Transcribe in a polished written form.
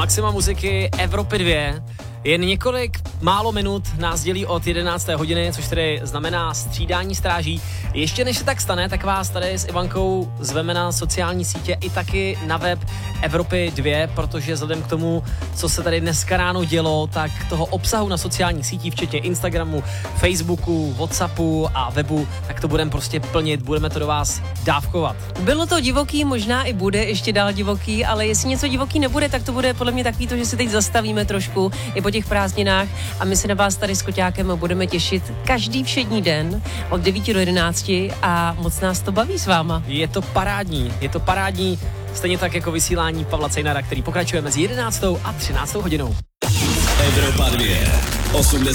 Maxima muziky Evropy 2. Jen několik málo minut nás dělí od 11. hodiny, což tedy znamená střídání stráží. Ještě než se tak stane, tak vás tady s Ivankou zveme na sociální sítě i taky na web Evropy 2, protože vzhledem k tomu, co se tady dneska ráno dělo, tak toho obsahu na sociálních sítích, včetně Instagramu, Facebooku, Whatsappu a webu, tak to budeme prostě plnit, budeme to do vás dávkovat. Bylo to divoký, možná i bude ještě dál divoký, ale jestli něco divoký nebude, tak to bude podle mě takový to, že se teď zastavíme trošku i po těch prázdninách a my se na vás tady s Koťákem budeme těšit každý všední den od 9 do 11 a moc nás to baví s váma. Je to parádní, stejně tak jako vysílání Pavla Cejnara, který pokračuje mezi 11. a 13. hodinou. Evropa 2, 80